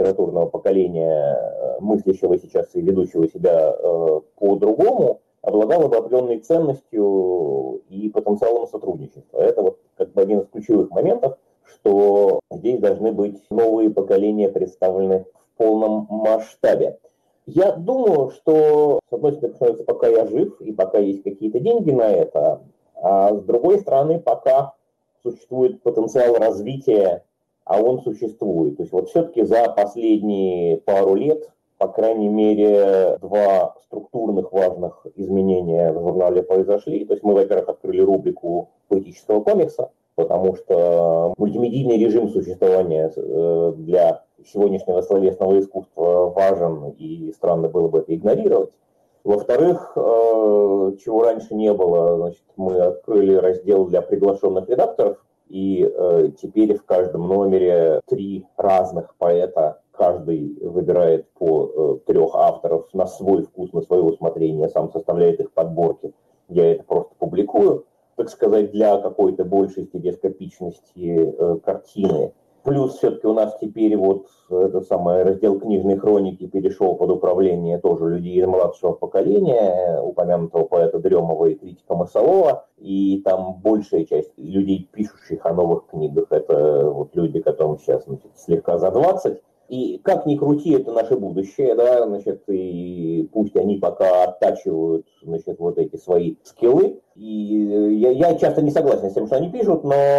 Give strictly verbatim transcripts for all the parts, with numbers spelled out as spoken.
литературного поколения, мыслящего сейчас и ведущего себя э, по-другому, обладало бы определенной ценностью и потенциалом сотрудничества. Это вот как бы один из ключевых моментов, что здесь должны быть новые поколения представлены в полном масштабе. Я думаю, что, с одной стороны, пока я жив и пока есть какие-то деньги на это, а с другой стороны, пока существует потенциал развития, а он существует. То есть вот все-таки за последние пару лет, по крайней мере, два структурных важных изменения в журнале произошли. То есть мы, во-первых, открыли рубрику поэтического комикса, потому что мультимедийный режим существования для сегодняшнего словесного искусства важен, и странно было бы это игнорировать. Во-вторых, чего раньше не было, значит, мы открыли раздел для приглашенных редакторов, и теперь в каждом номере три разных поэта, каждый выбирает по трех авторов на свой вкус, на свое усмотрение, сам составляет их подборки. Я это просто публикую, так сказать, для какой-то большей стереоскопичности э, картины. Плюс все-таки у нас теперь вот этот самый раздел книжной хроники перешел под управление тоже людей из младшего поколения, упомянутого поэта Дремова и критика Масалова. И там большая часть людей, пишущих о новых книгах, это вот люди, которым сейчас, значит, слегка за двадцать. И как ни крути, это наше будущее, да, значит, и пусть они пока оттачивают, значит, вот эти свои скиллы. И я, я часто не согласен с тем, что они пишут,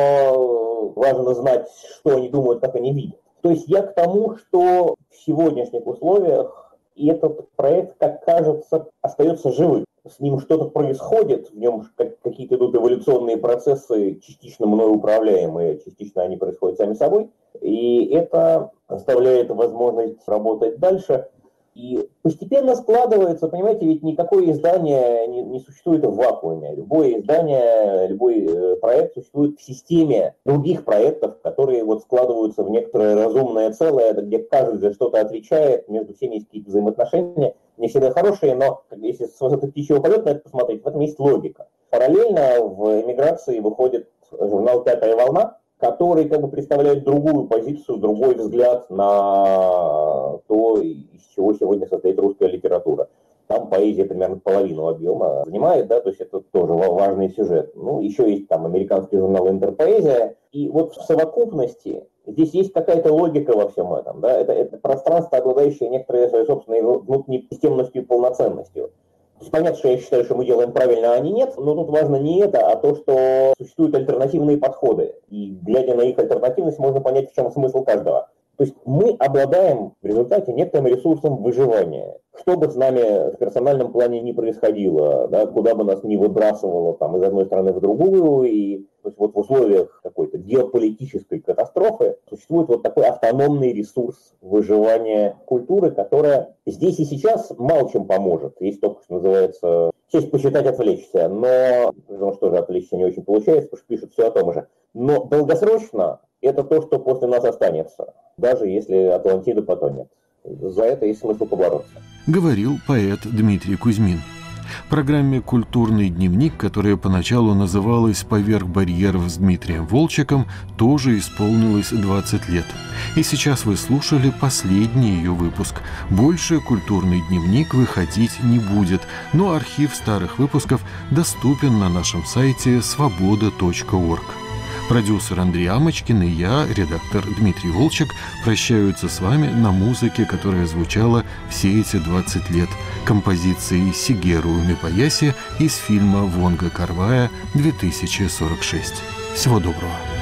но важно знать, что они думают, как они видят. То есть я к тому, что в сегодняшних условиях этот проект, как кажется, остается живым. С ним что-то происходит, в нем какие-то идут эволюционные процессы, частично мной управляемые, частично они происходят сами собой. И это оставляет возможность работать дальше. И постепенно складывается, понимаете, ведь никакое издание не, не существует в вакууме. Любое издание, любой проект существует в системе других проектов, которые вот складываются в некоторое разумное целое, где каждый за что-то отвечает, между всеми есть какие-то взаимоотношения, не всегда хорошие, но если с высоты птичьего полета на это посмотреть, в этом есть логика. Параллельно в эмиграции выходит журнал «Пятая волна», который как бы представляет другую позицию, другой взгляд на то, из чего сегодня состоит русская литература. Там поэзия примерно половину объема занимает, да, то есть это тоже важный сюжет. Ну, еще есть там американский журнал «Интерпоэзия». И вот в совокупности здесь есть какая-то логика во всем этом, да, это, это пространство, обладающее некоторой своей собственной внутренней системностью и полноценностью. То есть понятно, что я считаю, что мы делаем правильно, а они нет, но тут важно не это, а то, что существуют альтернативные подходы. И глядя на их альтернативность, можно понять, в чем смысл каждого. То есть мы обладаем в результате некоторым ресурсом выживания. Что бы с нами в персональном плане ни происходило, да, куда бы нас ни выбрасывало там, из одной страны в другую, и то есть, вот в условиях какой-то геополитической катастрофы существует вот такой автономный ресурс выживания культуры, которая здесь и сейчас мало чем поможет. Есть только, что называется, сесть почитать, отвлечься, но, ну что же, отвлечься не очень получается, потому что пишут все о том же. Но долгосрочно это то, что после нас останется, даже если Атлантида потонет. За это есть смысл побороться. Говорил поэт Дмитрий Кузьмин. Программе «Культурный дневник», которая поначалу называлась «Поверх барьеров» с Дмитрием Волчеком, тоже исполнилось двадцать лет. И сейчас вы слушали последний ее выпуск. Больше «Культурный дневник» выходить не будет, но архив старых выпусков доступен на нашем сайте свобода точка орг. Продюсер Андрей Амочкин и я, редактор Дмитрий Волчек, прощаются с вами на музыке, которая звучала все эти двадцать лет, композицией Сигеру Мипаяси из фильма Вонга Кар-вая две тысячи сорок шесть. Всего доброго!